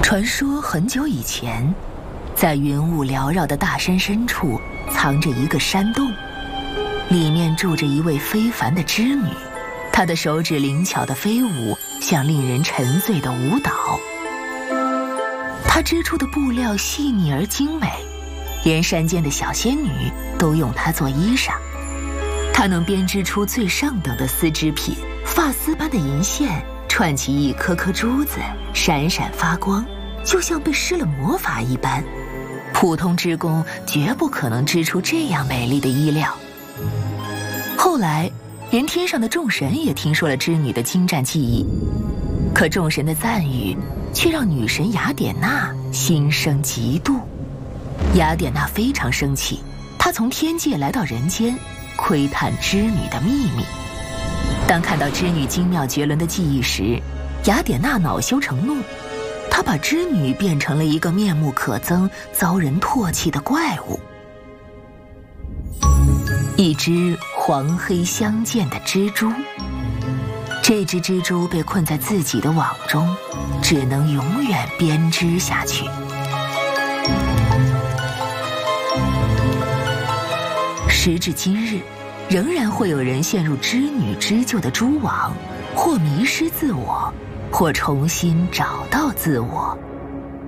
传说很久以前，在云雾缭绕的大山深处，藏着一个山洞，里面住着一位非凡的织女，她的手指灵巧地飞舞，像令人沉醉的舞蹈。她织出的布料细腻而精美，连山间的小仙女都用它做衣裳。她能编织出最上等的丝织品，发丝般的银线串起一颗颗珠子，闪闪发光，就像被施了魔法一般。普通织工绝不可能织出这样美丽的衣料。后来，连天上的众神也听说了织女的精湛技艺，可众神的赞誉却让女神雅典娜心生嫉妒。雅典娜非常生气，她从天界来到人间，窥探织女的秘密。当看到织女精妙绝伦的技艺时，雅典娜恼羞成怒，她把织女变成了一个面目可憎、遭人唾弃的怪物。一只黄黑相间的蜘蛛，这只蜘蛛被困在自己的网中，只能永远编织下去。时至今日，仍然会有人陷入织女织就的蛛网，或迷失自我，或重新找到自我。